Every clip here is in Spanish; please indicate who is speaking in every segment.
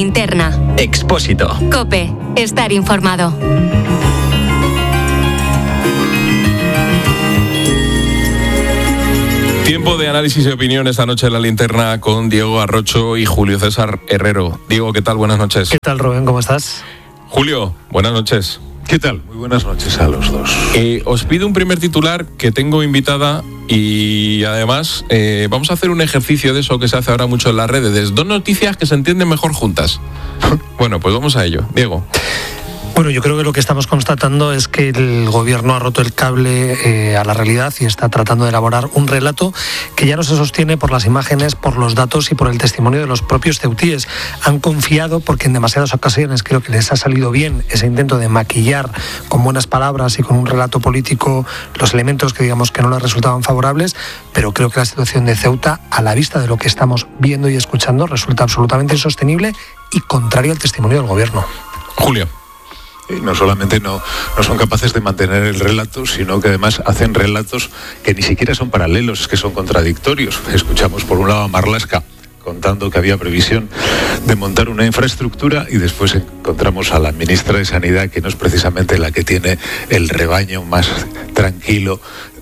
Speaker 1: linterna.
Speaker 2: Expósito.
Speaker 1: COPE. Estar informado.
Speaker 3: Tiempo de análisis y opinión esta noche en La Linterna con Diego Arrocho y Julio César Herrero. Diego, ¿qué tal? Buenas noches.
Speaker 4: ¿Qué tal, Rubén? ¿Cómo estás?
Speaker 3: Julio, buenas noches.
Speaker 5: ¿Qué tal? Muy buenas noches a los dos.
Speaker 3: Os pido un primer titular que tengo invitada y además vamos a hacer un ejercicio de eso que se hace ahora mucho en las redes. Dos noticias que se entienden mejor juntas. Bueno, pues vamos a ello. Diego.
Speaker 4: Bueno, yo creo que lo que estamos constatando es que el gobierno ha roto el cable a la realidad y está tratando de elaborar un relato que ya no se sostiene por las imágenes, por los datos y por el testimonio de los propios ceutíes. Han confiado, porque en demasiadas ocasiones creo que les ha salido bien ese intento de maquillar con buenas palabras y con un relato político los elementos que digamos que no les resultaban favorables, pero creo que la situación de Ceuta, a la vista de lo que estamos viendo y escuchando, resulta absolutamente insostenible y contrario al testimonio del gobierno.
Speaker 3: Julio.
Speaker 5: No solamente no son capaces de mantener el relato, sino que además hacen relatos que ni siquiera son paralelos, es que son contradictorios. Escuchamos por un lado a Marlaska contando que había previsión de montar una infraestructura y después encontramos a la ministra de Sanidad, que no es precisamente la que tiene el rebaño más tranquilo,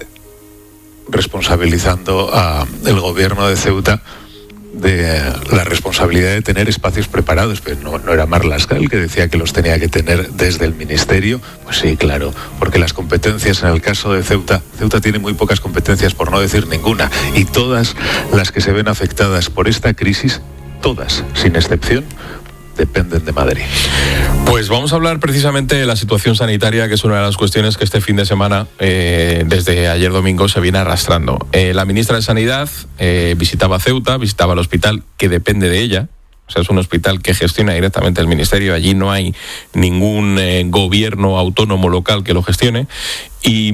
Speaker 5: responsabilizando al gobierno de Ceuta de la responsabilidad de tener espacios preparados. Pero no era Marlaska el que decía que los tenía que tener desde el ministerio. Pues sí, claro, porque las competencias en el caso de Ceuta tiene muy pocas competencias, por no decir ninguna, y todas las que se ven afectadas por esta crisis, todas, sin excepción, dependen de Madrid.
Speaker 3: Pues vamos a hablar precisamente de la situación sanitaria, que es una de las cuestiones que este fin de semana, desde ayer domingo, se viene arrastrando. La ministra de Sanidad visitaba Ceuta, visitaba el hospital que depende de ella. O sea, es un hospital que gestiona directamente el ministerio. Allí no hay ningún gobierno autónomo local que lo gestione. Y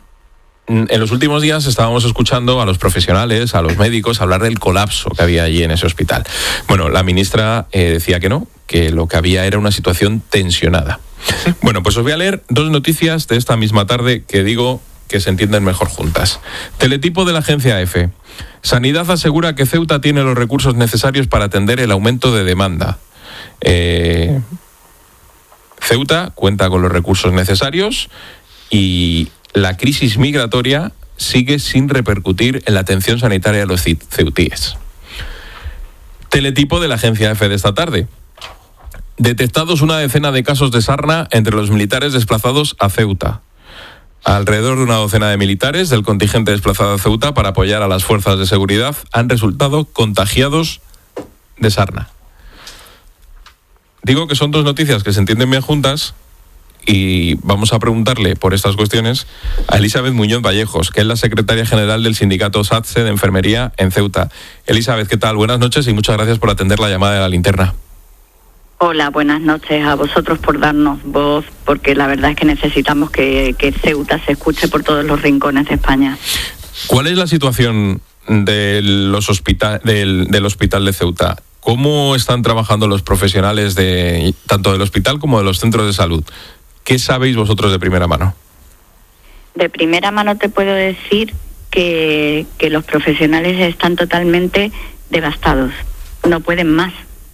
Speaker 3: en los últimos días estábamos escuchando a los profesionales, a los médicos, hablar del colapso que había allí en ese hospital. Bueno, la ministra decía que no, que lo que había era una situación tensionada. Bueno, pues os voy a leer dos noticias de esta misma tarde que digo que se entienden mejor juntas. Teletipo de la agencia EFE. Sanidad asegura que Ceuta tiene los recursos necesarios para atender el aumento de demanda. Ceuta cuenta con los recursos necesarios y la crisis migratoria sigue sin repercutir en la atención sanitaria de los ceutíes. Teletipo de la agencia EFE de esta tarde. Detectados una decena de casos de sarna entre los militares desplazados a Ceuta. Alrededor de una docena de militares del contingente desplazado a Ceuta para apoyar a las fuerzas de seguridad han resultado contagiados de sarna. Digo que son dos noticias que se entienden bien juntas y vamos a preguntarle por estas cuestiones a Elizabeth Muñoz Vallejos, que es la secretaria general del sindicato SATSE de Enfermería en Ceuta. Elizabeth, ¿qué tal? Buenas noches y muchas gracias por atender la llamada de La Linterna.
Speaker 6: Hola, buenas noches a vosotros por darnos voz, porque la verdad es que necesitamos que Ceuta se escuche por todos los rincones de España.
Speaker 3: ¿Cuál es la situación del hospital de Ceuta? ¿Cómo están trabajando los profesionales tanto del hospital como de los centros de salud? ¿Qué sabéis vosotros de primera mano?
Speaker 6: De primera mano te puedo decir que los profesionales están totalmente devastados. No pueden más.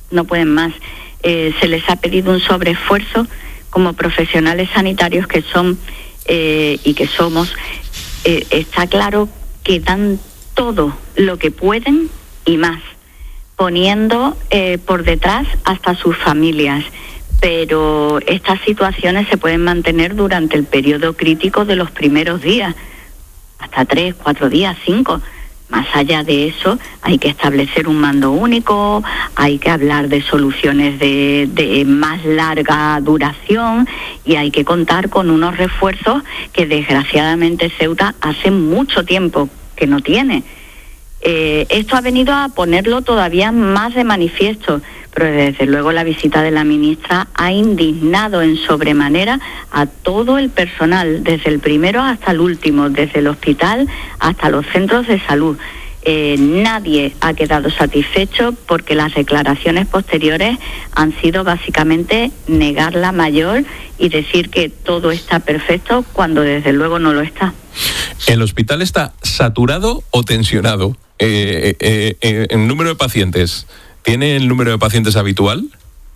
Speaker 6: Se les ha pedido un sobreesfuerzo como profesionales sanitarios que son y que somos. Está claro que dan todo lo que pueden y más, poniendo por detrás hasta sus familias. Pero estas situaciones se pueden mantener durante el periodo crítico de los primeros días, hasta 3, 4 días, 5. Más allá de eso, hay que establecer un mando único, hay que hablar de soluciones de más larga duración y hay que contar con unos refuerzos que desgraciadamente Ceuta hace mucho tiempo que no tiene. Esto ha venido a ponerlo todavía más de manifiesto, pero desde luego la visita de la ministra ha indignado en sobremanera a todo el personal, desde el primero hasta el último, desde el hospital hasta los centros de salud. Nadie ha quedado satisfecho porque las declaraciones posteriores han sido básicamente negar la mayor y decir que todo está perfecto cuando desde luego no lo está.
Speaker 3: ¿El hospital está saturado o tensionado? ¿En número de pacientes? ¿Tiene el número de pacientes habitual?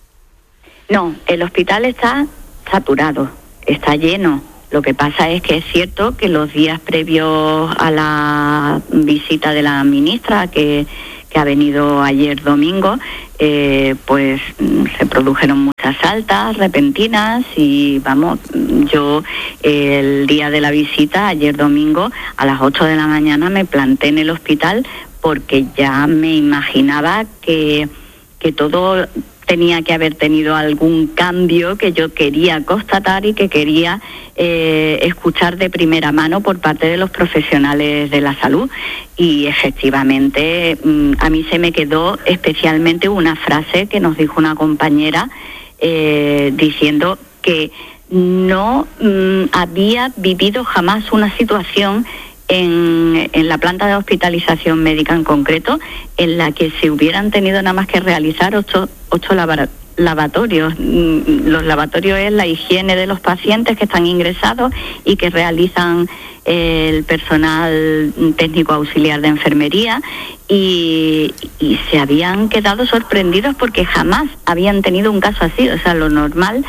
Speaker 6: No, el hospital está saturado, está lleno. Lo que pasa es que es cierto que los días previos a la visita de la ministra, que ha venido ayer domingo, pues se produjeron muchas altas repentinas y yo el día de la visita, ayer domingo, a las 8 de la mañana me planté en el hospital porque ya me imaginaba que todo tenía que haber tenido algún cambio que yo quería constatar y que quería escuchar de primera mano por parte de los profesionales de la salud. Y efectivamente a mí se me quedó especialmente una frase que nos dijo una compañera diciendo que no había vivido jamás una situación en la planta de hospitalización médica en concreto, en la que se hubieran tenido nada más que realizar ocho lavatorios. Los lavatorios es la higiene de los pacientes que están ingresados y que realizan el personal técnico auxiliar de enfermería, y se habían quedado sorprendidos porque jamás habían tenido un caso así. O sea, lo normal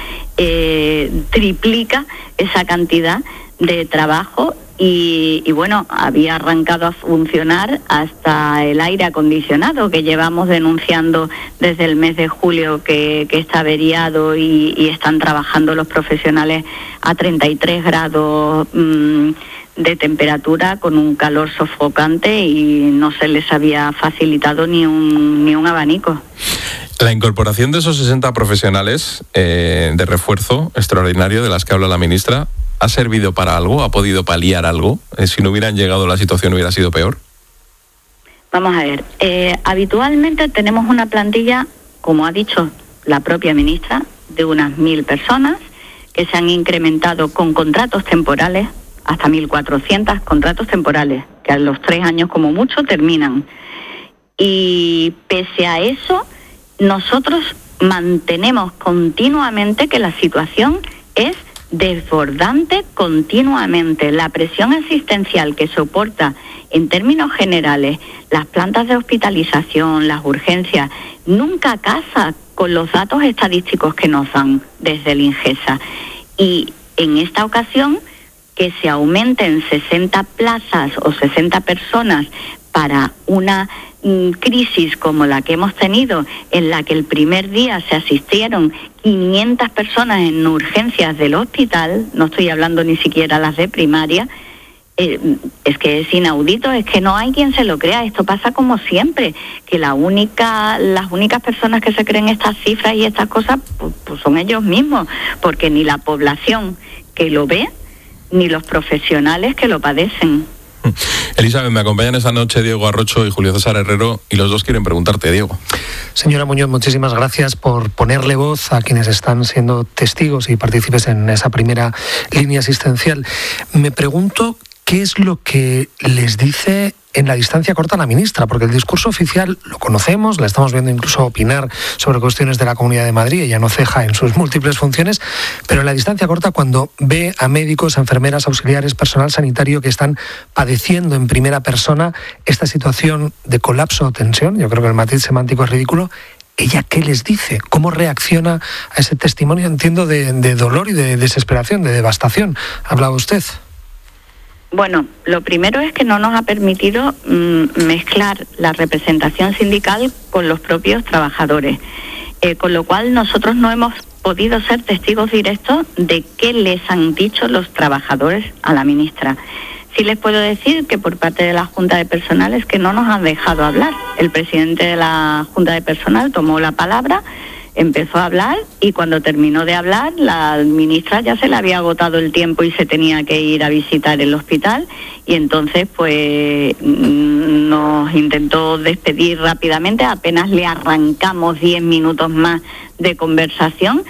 Speaker 6: triplica esa cantidad de trabajo. Y bueno, había arrancado a funcionar hasta el aire acondicionado, que llevamos denunciando desde el mes de julio que está averiado, y están trabajando los profesionales a 33 grados de temperatura con un calor sofocante, y no se les había facilitado ni un abanico.
Speaker 3: La incorporación de esos 60 profesionales de refuerzo extraordinario de las que habla la ministra, ¿ha servido para algo? ¿Ha podido paliar algo? Si no hubieran llegado, la situación hubiera sido peor.
Speaker 6: Vamos a ver, habitualmente tenemos una plantilla, como ha dicho la propia ministra, de unas 1.000 personas que se han incrementado con contratos temporales, hasta 1.400 contratos temporales, que a los 3 años como mucho terminan. Y pese a eso, nosotros mantenemos continuamente que la situación es desbordante continuamente. La presión asistencial que soporta en términos generales las plantas de hospitalización, las urgencias, nunca casa con los datos estadísticos que nos dan desde el INGESA. Y en esta ocasión, que se aumenten 60 plazas o 60 personas para una crisis como la que hemos tenido, en la que el primer día se asistieron 500 personas en urgencias del hospital, no estoy hablando ni siquiera las de primaria, es que es inaudito, es que no hay quien se lo crea. Esto pasa como siempre, que las únicas personas que se creen estas cifras y estas cosas pues son ellos mismos, porque ni la población que lo ve, ni los profesionales que lo padecen.
Speaker 3: Elizabeth, me acompañan esta noche Diego Arrocho y Julio César Herrero, y los dos quieren preguntarte, Diego.
Speaker 4: Señora Muñoz, muchísimas gracias por ponerle voz a quienes están siendo testigos y partícipes en esa primera línea asistencial. Me pregunto qué es lo que les dice en la distancia corta la ministra, porque el discurso oficial lo conocemos, la estamos viendo incluso opinar sobre cuestiones de la Comunidad de Madrid, ella no ceja en sus múltiples funciones, pero en la distancia corta, cuando ve a médicos, a enfermeras, auxiliares, personal sanitario que están padeciendo en primera persona esta situación de colapso o tensión, yo creo que el matiz semántico es ridículo, ¿ella qué les dice? ¿Cómo reacciona a ese testimonio, entiendo, de dolor y de desesperación, de devastación? ¿Hablaba usted?
Speaker 6: Bueno, lo primero es que no nos ha permitido mezclar la representación sindical con los propios trabajadores, con lo cual nosotros no hemos podido ser testigos directos de qué les han dicho los trabajadores a la ministra. Sí les puedo decir que por parte de la Junta de Personal es que no nos han dejado hablar. El presidente de la Junta de Personal tomó la palabra, empezó a hablar, y cuando terminó de hablar, la ministra ya se le había agotado el tiempo y se tenía que ir a visitar el hospital, y entonces pues nos intentó despedir rápidamente, apenas le arrancamos 10 minutos más de conversación,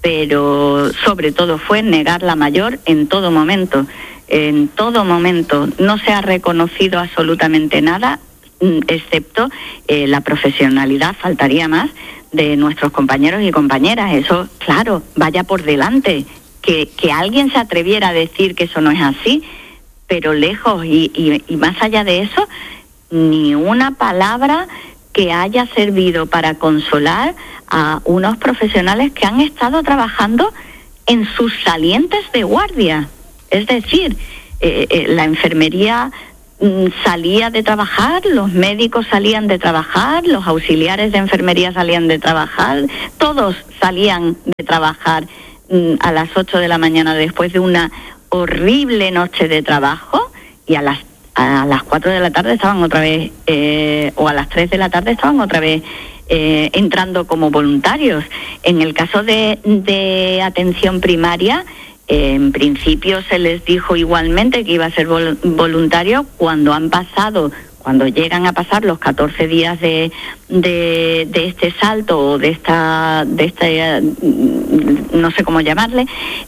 Speaker 6: pero sobre todo fue negar la mayor en todo momento. En todo momento no se ha reconocido absolutamente nada, excepto la profesionalidad, faltaría más, de nuestros compañeros y compañeras. Eso, claro, vaya por delante, que alguien se atreviera a decir que eso no es así, pero lejos y más allá de eso, ni una palabra que haya servido para consolar a unos profesionales que han estado trabajando en sus salientes de guardia. Es decir, la enfermería salía de trabajar, los médicos salían de trabajar, los auxiliares de enfermería salían de trabajar, todos salían de trabajar a las 8 de la mañana después de una horrible noche de trabajo, y a las 4 de la tarde estaban otra vez, o a las 3 de la tarde estaban otra vez entrando como voluntarios. En el caso de atención primaria, en principio se les dijo igualmente que iba a ser voluntario. Cuando llegan a pasar los 14 días de este salto o de esta no sé cómo llamarle,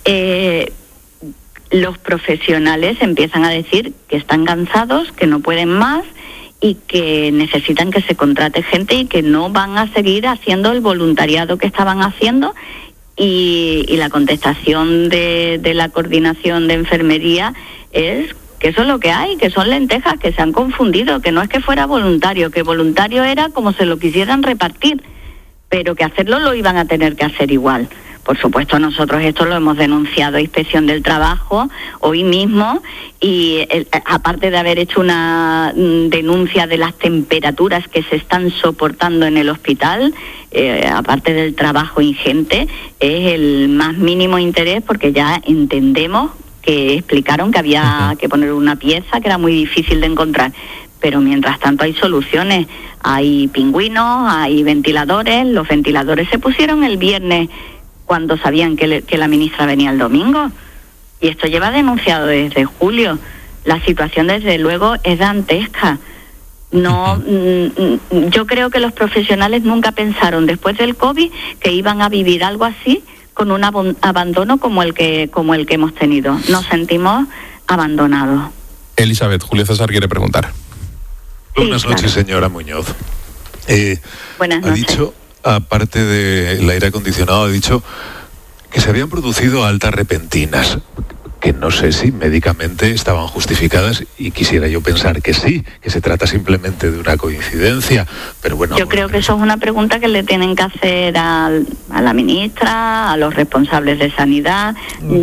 Speaker 6: los profesionales empiezan a decir que están cansados, que no pueden más y que necesitan que se contrate gente y que no van a seguir haciendo el voluntariado que estaban haciendo. Y la contestación de la coordinación de enfermería es que eso es lo que hay, que son lentejas, que se han confundido, que no es que fuera voluntario, que voluntario era como se lo quisieran repartir, pero que hacerlo lo iban a tener que hacer igual. Por supuesto, nosotros esto lo hemos denunciado a Inspección del Trabajo hoy mismo, y aparte de haber hecho una denuncia de las temperaturas que se están soportando en el hospital, aparte del trabajo ingente, es el más mínimo interés, porque ya entendemos que explicaron que había que poner una pieza que era muy difícil de encontrar. Pero mientras tanto hay soluciones, hay pingüinos, hay ventiladores. Los ventiladores se pusieron el viernes cuando sabían que la ministra venía el domingo. Y esto lleva denunciado desde julio. La situación, desde luego, es dantesca. No, yo creo que los profesionales nunca pensaron, después del COVID, que iban a vivir algo así, con un abandono como el que hemos tenido. Nos sentimos abandonados.
Speaker 3: Elizabeth, Julio César quiere preguntar.
Speaker 5: Buenas noches, señora Muñoz.
Speaker 6: Buenas noches.
Speaker 5: Ha dicho, aparte del aire acondicionado, ha dicho que se habían producido altas repentinas, que no sé si médicamente estaban justificadas, y quisiera yo pensar que sí, que se trata simplemente de una coincidencia, pero bueno.
Speaker 6: Yo creo que eso es una pregunta que le tienen que hacer a la ministra, a los responsables de sanidad.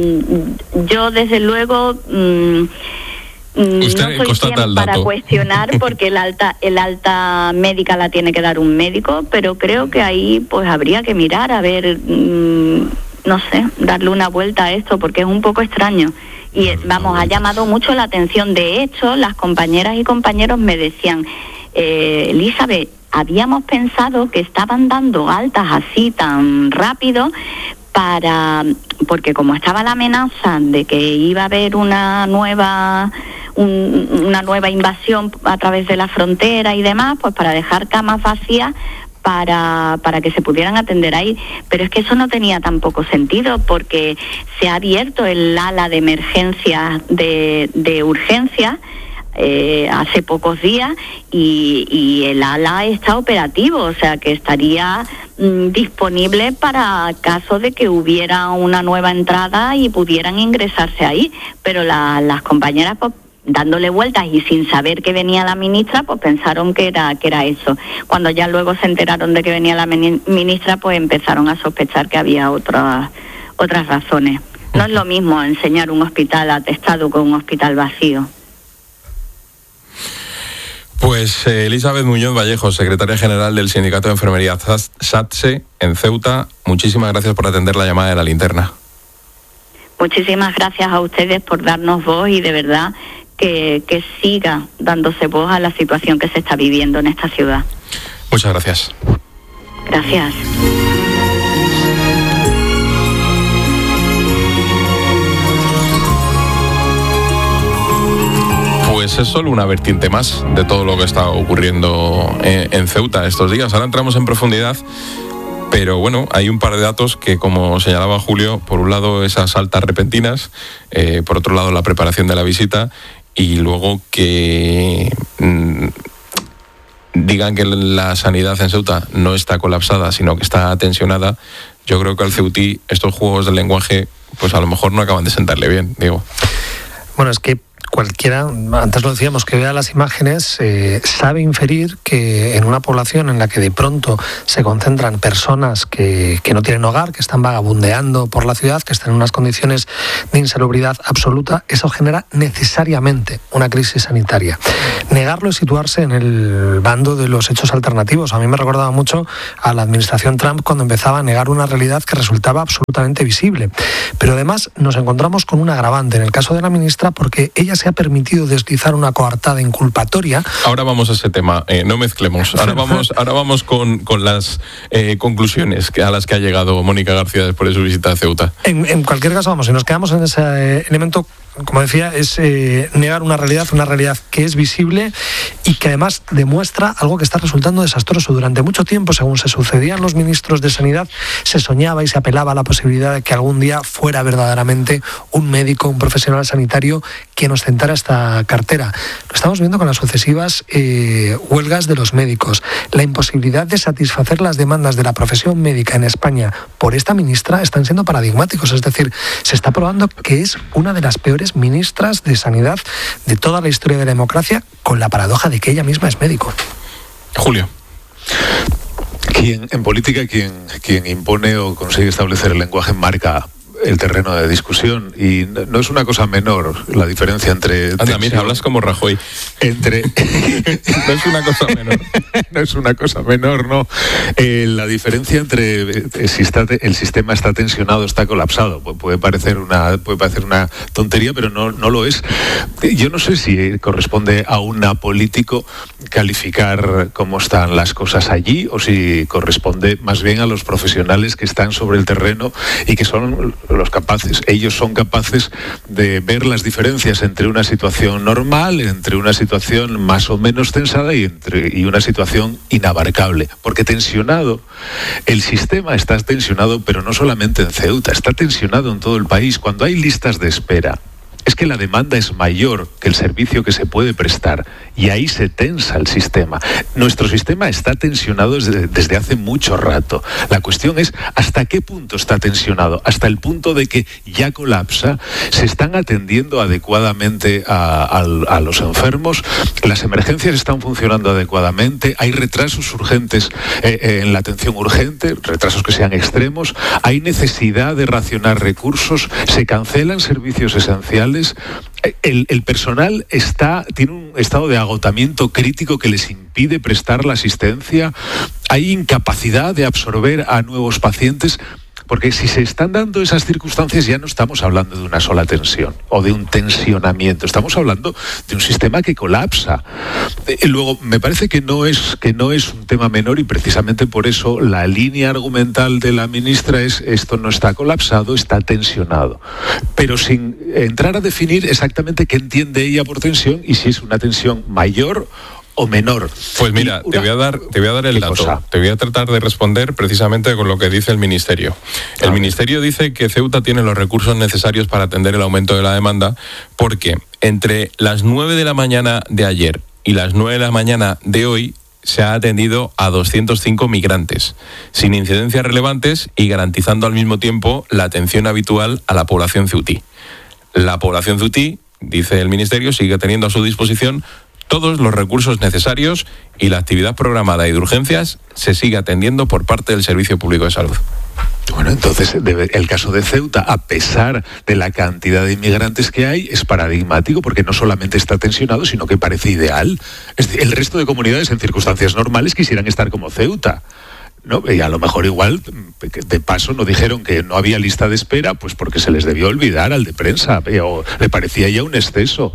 Speaker 6: Yo, desde luego, no soy quien para cuestionar, porque el alta médica la tiene que dar un médico, pero creo que ahí pues habría que mirar a ver, no sé, darle una vuelta a esto, porque es un poco extraño. Y ha llamado mucho la atención. De hecho, las compañeras y compañeros me decían, Elizabeth, habíamos pensado que estaban dando altas así tan rápido porque como estaba la amenaza de que iba a haber una nueva invasión a través de la frontera y demás, pues para dejar camas vacías para que se pudieran atender ahí. Pero es que eso no tenía tampoco sentido, porque se ha abierto el ala de emergencias de urgencia hace pocos días, y el ala está operativo, o sea que estaría disponible para caso de que hubiera una nueva entrada y pudieran ingresarse ahí. Pero las compañeras, pues, dándole vueltas y sin saber que venía la ministra, pues pensaron que era eso. Cuando ya luego se enteraron de que venía la ministra, pues empezaron a sospechar que había otras razones. No es lo mismo enseñar un hospital atestado con un hospital vacío.
Speaker 3: Pues Elizabeth Muñoz Vallejo, secretaria general del Sindicato de Enfermería SATSE en Ceuta, muchísimas gracias por atender la llamada de La Linterna. Muchísimas gracias a ustedes por darnos voz, y de verdad que siga dándose voz a la situación que se está viviendo en esta ciudad. Muchas gracias. Gracias. Pues es solo una vertiente más de todo lo que está ocurriendo en Ceuta estos días. Ahora entramos en profundidad, pero bueno, hay un par de datos que, como señalaba Julio, por un lado esas altas repentinas, por otro lado la preparación de la visita, y luego que digan que la sanidad en Ceuta no está colapsada, sino que está tensionada. Yo creo que al ceutí estos juegos del lenguaje, pues a lo mejor no acaban de sentarle bien, digo.
Speaker 4: Bueno, es que cualquiera, antes lo decíamos, que vea las imágenes, sabe inferir que en una población en la que de pronto se concentran personas que no tienen hogar, que están vagabundeando por la ciudad, que están en unas condiciones de insalubridad absoluta, eso genera necesariamente una crisis sanitaria. Negarlo es situarse en el bando de los hechos alternativos. A mí me recordaba mucho a la administración Trump cuando empezaba a negar una realidad que resultaba absolutamente visible. Pero además nos encontramos con un agravante en el caso de la ministra, porque ella se ha permitido deslizar una coartada inculpatoria.
Speaker 3: Ahora vamos a ese tema, no mezclemos. Ahora vamos con las conclusiones a las que ha llegado Mónica García después de su visita a Ceuta.
Speaker 4: En cualquier caso, vamos, si nos quedamos en ese elemento, como decía, es negar una realidad que es visible y que además demuestra algo que está resultando desastroso. Durante mucho tiempo, según se sucedían los ministros de Sanidad, se soñaba y se apelaba a la posibilidad de que algún día fuera verdaderamente un médico, un profesional sanitario quien ostentara esta cartera. Lo estamos viendo con las sucesivas huelgas de los médicos. La imposibilidad de satisfacer las demandas de la profesión médica en España por esta ministra están siendo paradigmáticos. Es decir, se está probando que es una de las peores ministras de Sanidad de toda la historia de la democracia, con la paradoja de que ella misma es médico.
Speaker 3: Julio.
Speaker 5: En política, quien impone o consigue establecer el lenguaje marca el terreno de discusión, y no es una cosa menor la diferencia entre...
Speaker 3: Anda, mira, hablas como Rajoy.
Speaker 5: No es una cosa menor. No es una cosa menor, no. La diferencia entre si el sistema está tensionado, está colapsado, puede parecer una tontería, pero no lo es. Yo no sé si corresponde a un político calificar cómo están las cosas allí, o si corresponde más bien a los profesionales que están sobre el terreno y que son ellos son capaces de ver las diferencias entre una situación normal, entre una situación más o menos tensada y una situación inabarcable. Porque el sistema está tensionado, pero no solamente en Ceuta, está tensionado en todo el país. Cuando hay listas de espera, es que la demanda es mayor que el servicio que se puede prestar, y ahí se tensa el sistema. Nuestro sistema está tensionado desde hace mucho rato. La cuestión es hasta qué punto está tensionado, hasta el punto de que ya colapsa. Se están atendiendo adecuadamente a los enfermos, las emergencias están funcionando adecuadamente, hay retrasos urgentes en la atención urgente, retrasos que sean extremos, hay necesidad de racionar recursos, se cancelan servicios esenciales. El personal tiene un estado de agotamiento crítico que les impide prestar la asistencia, hay incapacidad de absorber a nuevos pacientes. Porque si se están dando esas circunstancias, ya no estamos hablando de una sola tensión o de un tensionamiento, estamos hablando de un sistema que colapsa. Luego, me parece que no es un tema menor, y precisamente por eso la línea argumental de la ministra es: esto no está colapsado, está tensionado. Pero sin entrar a definir exactamente qué entiende ella por tensión y si es una tensión mayor o menor.
Speaker 3: Pues mira, te voy a dar el dato. Cosa? Te voy a tratar de responder precisamente con lo que dice el Ministerio. El Ministerio dice que Ceuta tiene los recursos necesarios para atender el aumento de la demanda, porque entre las 9 de la mañana de ayer y las 9 de la mañana de hoy se ha atendido a 205 migrantes, sin incidencias relevantes y garantizando al mismo tiempo la atención habitual a la población ceutí. La población ceutí, dice el Ministerio, sigue teniendo a su disposición todos los recursos necesarios, y la actividad programada y de urgencias se sigue atendiendo por parte del Servicio Público de Salud.
Speaker 5: Bueno, entonces el caso de Ceuta, a pesar de la cantidad de inmigrantes que hay, es paradigmático, porque no solamente está tensionado, sino que parece ideal. Es decir, el resto de comunidades en circunstancias normales quisieran estar como Ceuta, ¿no? Y a lo mejor igual, de paso, no dijeron que no había lista de espera, pues porque se les debió olvidar al de prensa, o le parecía ya un exceso.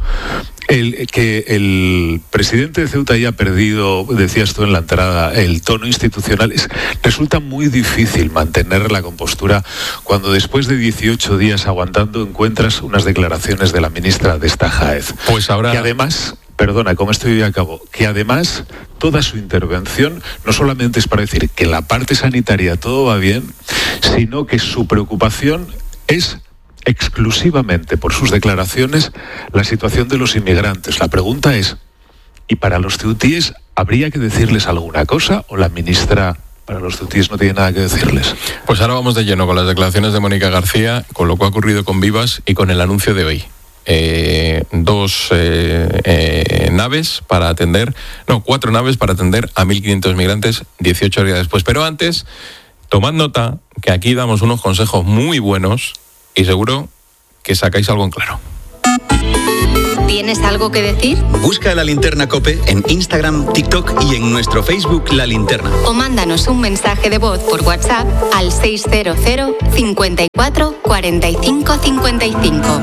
Speaker 5: Que el presidente de Ceuta haya perdido, decías tú en la entrada, el tono institucional, resulta muy difícil mantener la compostura cuando después de 18 días aguantando encuentras unas declaraciones de la ministra de Jaez.
Speaker 3: Pues ahora...
Speaker 5: Que además... Perdona, con esto yo ya acabo. Que además toda su intervención no solamente es para decir que en la parte sanitaria todo va bien, sino que su preocupación es exclusivamente, por sus declaraciones, la situación de los inmigrantes. La pregunta es, ¿y para los ceutíes habría que decirles alguna cosa, o la ministra para los ceutíes no tiene nada que decirles?
Speaker 3: Pues ahora vamos de lleno con las declaraciones de Mónica García, con lo que ha ocurrido con Vivas y con el anuncio de hoy. cuatro naves para atender a 1.500 migrantes 18 días después. Pero antes, tomad nota que aquí damos unos consejos muy buenos y seguro que sacáis algo en claro.
Speaker 1: ¿Tienes algo que decir?
Speaker 2: Busca La Linterna COPE en Instagram, TikTok y en nuestro Facebook La Linterna.
Speaker 1: O mándanos un mensaje de voz por WhatsApp al 600 54 45 55.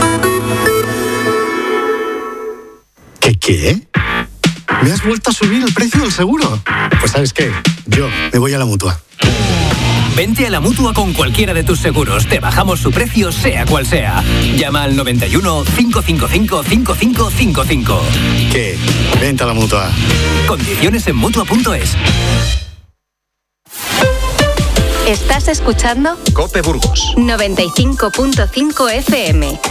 Speaker 7: ¿Qué? ¿Me has vuelto a subir el precio del seguro? Pues ¿sabes qué? Yo me voy a la Mutua.
Speaker 8: Vente a la Mutua con cualquiera de tus seguros. Te bajamos su precio, sea cual sea. Llama al 91 555 5555.
Speaker 7: ¿Qué? Vente a la Mutua.
Speaker 8: Condiciones en Mutua.es.
Speaker 1: ¿Estás escuchando?
Speaker 2: COPE Burgos
Speaker 1: 95.5 FM.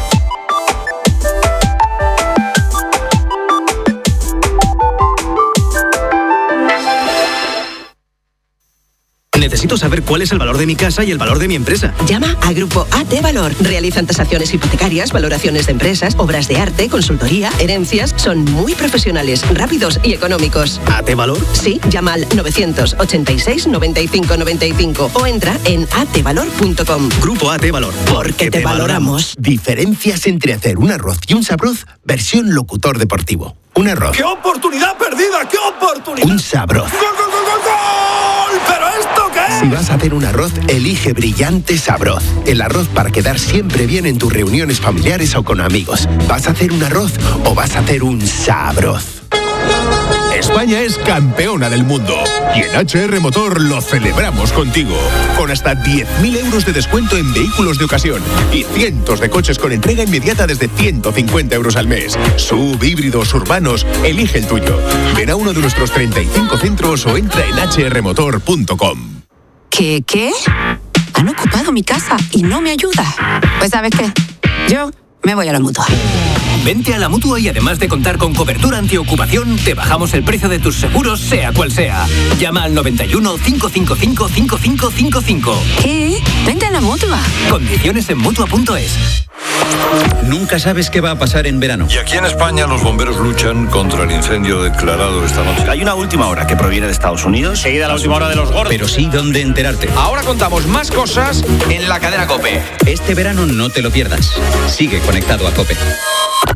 Speaker 9: Necesito saber cuál es el valor de mi casa y el valor de mi empresa.
Speaker 10: Llama a Grupo AT Valor. Realizan tasaciones hipotecarias, valoraciones de empresas, obras de arte, consultoría, herencias. Son muy profesionales, rápidos y económicos.
Speaker 9: ¿AT Valor?
Speaker 10: Sí, llama al 986 95 95 o entra en atvalor.com.
Speaker 9: Grupo AT Valor.
Speaker 10: Porque te valoramos.
Speaker 11: Diferencias entre hacer un arroz y un sabroz, versión locutor deportivo. Un arroz.
Speaker 12: ¡Qué oportunidad perdida! ¡Qué oportunidad!
Speaker 11: Un sabroz.
Speaker 12: ¡Gol, gol, gol, gol, gol! ¿Pero esto qué es?
Speaker 11: Si vas a hacer un arroz, elige Brillante Sabroz. El arroz para quedar siempre bien en tus reuniones familiares o con amigos. ¿Vas a hacer un arroz o vas a hacer un sabroz?
Speaker 13: España es campeona del mundo y en HR Motor lo celebramos contigo. Con hasta 10.000 euros de descuento en vehículos de ocasión y cientos de coches con entrega inmediata desde 150 euros al mes. SUV, híbridos, urbanos, elige el tuyo. Ven a uno de nuestros 35 centros o entra en hrmotor.com.
Speaker 14: ¿Qué? Han ocupado mi casa y no me ayuda. Pues ¿sabes qué? Yo me voy a la Mutua.
Speaker 8: Vente a la Mutua y además de contar con cobertura antiocupación, te bajamos el precio de tus seguros, sea cual sea. Llama al 91 555 5555.
Speaker 14: ¿Qué? Vente a la Mutua.
Speaker 8: Condiciones en Mutua.es.
Speaker 2: Nunca sabes qué va a pasar en verano.
Speaker 15: Y aquí en España los bomberos luchan contra el incendio declarado esta noche.
Speaker 16: Hay una última hora que proviene de Estados Unidos.
Speaker 2: Seguida la última hora de los gordos. Pero sí dónde enterarte.
Speaker 16: Ahora contamos más cosas en la cadena COPE.
Speaker 2: Este verano no te lo pierdas. Sigue conectado a COPE.